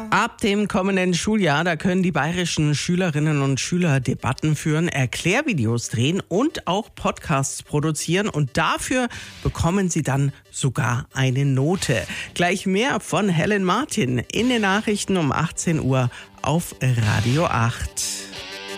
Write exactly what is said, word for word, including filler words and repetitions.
Ab dem kommenden Schuljahr, da können die bayerischen Schülerinnen und Schüler Debatten führen, Erklärvideos drehen und auch Podcasts produzieren. Und dafür bekommen sie dann sogar eine Note. Gleich mehr von Helen Martin in den Nachrichten um achtzehn Uhr auf Radio acht.